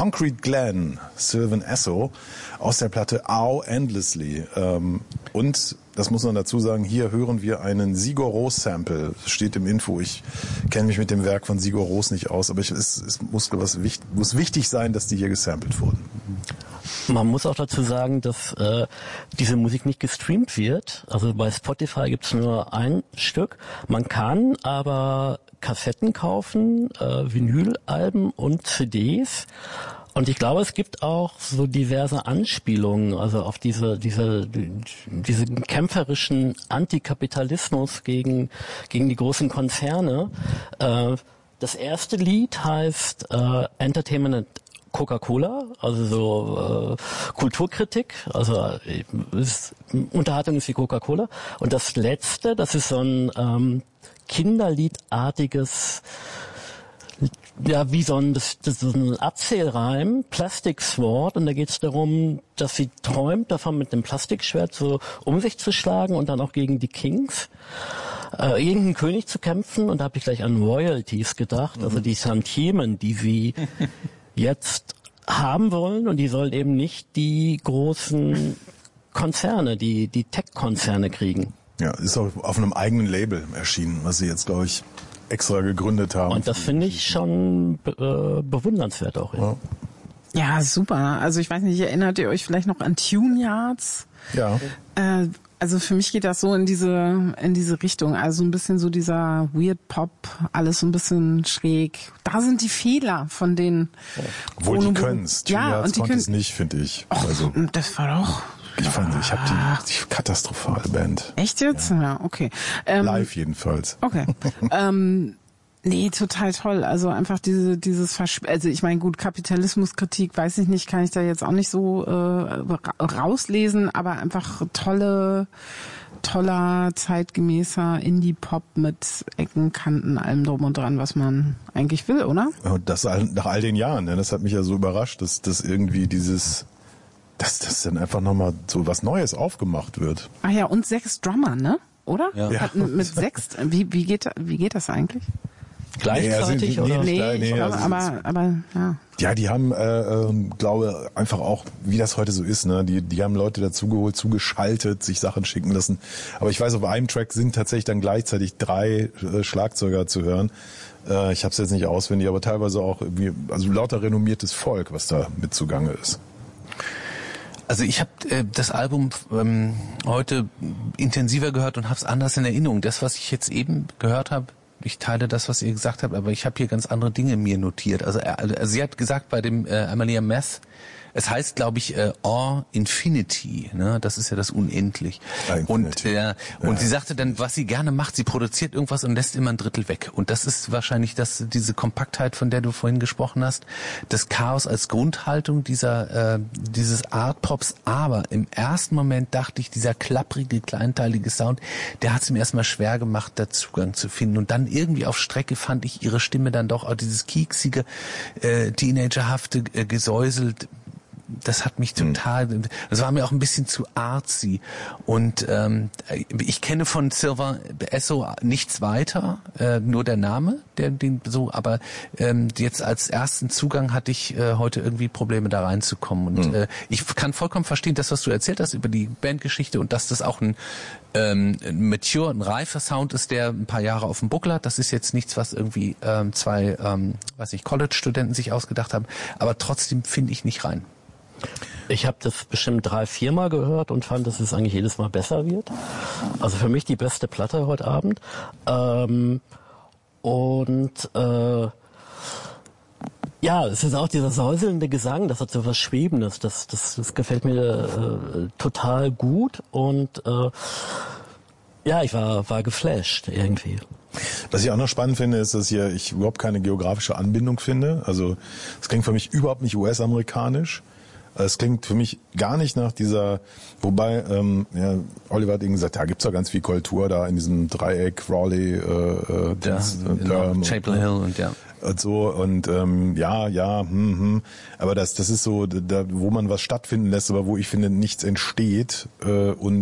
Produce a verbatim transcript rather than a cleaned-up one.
Concrete Glen, Sylvan Esso, aus der Platte Ow Endlessly. Ähm, und, das muss man dazu sagen, hier hören wir einen Sigur Rós Sample. Steht im Info, ich kenne mich mit dem Werk von Sigur Rós nicht aus, aber ich, es, es muss, was, muss wichtig sein, dass die hier gesampelt wurden. Man muss auch dazu sagen, dass äh, diese Musik nicht gestreamt wird. Also bei Spotify gibt's nur ein Stück. Man kann aber Kassetten kaufen, äh, Vinylalben und C Ds. Und ich glaube, es gibt auch so diverse Anspielungen, also auf diese diese diese kämpferischen Antikapitalismus gegen gegen die großen Konzerne. Äh, das erste Lied heißt äh, Entertainment Coca-Cola, also so äh, Kulturkritik, also äh, ist, Unterhaltung ist wie Coca-Cola. Und das letzte, das ist so ein ähm, Kinderliedartiges, ja, wie so ein, das, das ist ein Erzählreim, Plastic Sword, und da geht es darum, dass sie träumt, davon mit dem Plastikschwert so um sich zu schlagen und dann auch gegen die Kings, äh, irgendeinen König zu kämpfen. Und da habe ich gleich an Royalties gedacht, mhm. also die Tantiemen, die sie jetzt haben wollen, und die sollen eben nicht die großen Konzerne, die die Tech-Konzerne kriegen. Ja, ist auch auf einem eigenen Label erschienen, was sie jetzt, glaube ich, extra gegründet haben. Und das finde ich schon äh, bewundernswert auch. Ja. Ja, super. Also ich weiß nicht, erinnert ihr euch vielleicht noch an Tune Yards? Ja. Äh, Also für mich geht das so in diese in diese Richtung, also ein bisschen so dieser Weird Pop, alles so ein bisschen schräg. Da sind die Fehler von den. Obwohl die können's. Ja, und die können es nicht, finde ich. Och, also das war doch. Ich fand, ich habe die, die katastrophale Band. Echt jetzt? Ja, ja okay. Ähm, Live jedenfalls. Okay. ähm, Nee, total toll. Also einfach diese dieses Versch- also ich meine, gut, Kapitalismuskritik, weiß ich nicht, kann ich da jetzt auch nicht so äh, rauslesen, aber einfach tolle toller, zeitgemäßer Indie-Pop mit Ecken, Kanten, allem drum und dran, was man eigentlich will, oder? Und das nach all den Jahren, ne? Das hat mich ja so überrascht, dass dass irgendwie dieses dass das dann einfach nochmal so was Neues aufgemacht wird. Ach ja, und sechs Drummer, ne? Oder? Ja. Hat mit sechs, wie wie geht wie geht das eigentlich? Gleichzeitig, nee, oder? nee, Nee, nee, ich glaube, also aber, aber, ja. Ja, die haben, äh, äh, glaube einfach auch, wie das heute so ist, ne, die, die haben Leute dazugeholt, zugeschaltet, sich Sachen schicken lassen. Aber ich weiß, auf einem Track sind tatsächlich dann gleichzeitig drei äh, Schlagzeuger zu hören. Äh, ich habe es jetzt nicht auswendig, aber teilweise auch irgendwie, also lauter renommiertes Volk, was da mit zugange ist. Also ich habe äh, das Album ähm, heute intensiver gehört und habe es anders in Erinnerung. Das, was ich jetzt eben gehört habe, ich teile das, was ihr gesagt habt, aber ich habe hier ganz andere Dinge mir notiert. Also, er, also sie hat gesagt bei dem äh, Amalia Meth, es heißt, glaube ich, äh, Or Infinity, ne? Das ist ja das Unendlich. Ja, und äh, ja. und sie sagte dann, was sie gerne macht, sie produziert irgendwas und lässt immer ein Drittel weg. Und das ist wahrscheinlich das, diese Kompaktheit, von der du vorhin gesprochen hast, das Chaos als Grundhaltung dieser äh, dieses Art Pops. Aber im ersten Moment dachte ich, dieser klapprige, kleinteilige Sound, der hat es mir erstmal schwer gemacht, da Zugang zu finden. Und dann irgendwie auf Strecke fand ich ihre Stimme dann doch auch dieses kieksige, äh, teenagerhafte äh, Gesäuselt. Das hat mich total, das war mir auch ein bisschen zu artsy. Und ähm, ich kenne von Sylvan Esso nichts weiter, äh, nur der Name, der den so, aber ähm, jetzt als ersten Zugang hatte ich äh, heute irgendwie Probleme da reinzukommen. Und mhm. äh, ich kann vollkommen verstehen, das, was du erzählt hast über die Bandgeschichte und dass das auch ein ähm, ein mature, ein reifer Sound ist, der ein paar Jahre auf dem Buckel hat. Das ist jetzt nichts, was irgendwie ähm, zwei, ähm, weiß ich, College-Studenten sich ausgedacht haben. Aber trotzdem finde ich nicht rein. Ich habe das bestimmt drei, viermal gehört und fand, dass es eigentlich jedes Mal besser wird. Also für mich die beste Platte heute Abend. Ähm, und äh, ja, es ist auch dieser säuselnde Gesang, das hat so was Schwebendes. Das, das, das gefällt mir äh, total gut. Und äh, ja, ich war, war geflasht irgendwie. Was ich auch noch spannend finde, ist, dass hier ich überhaupt keine geografische Anbindung finde. Also es klingt für mich überhaupt nicht U S-amerikanisch. Es klingt für mich gar nicht nach dieser, wobei, ähm, ja, Oliver hat eben gesagt, da gibt's ja ganz viel Kultur da in diesem Dreieck, Raleigh, äh, äh, ja, Durham, Chapel Hill und ja. Und so, und ähm, ja, ja, hm, hm. Aber das, das ist so, da, wo man was stattfinden lässt, aber wo ich finde, nichts entsteht äh, und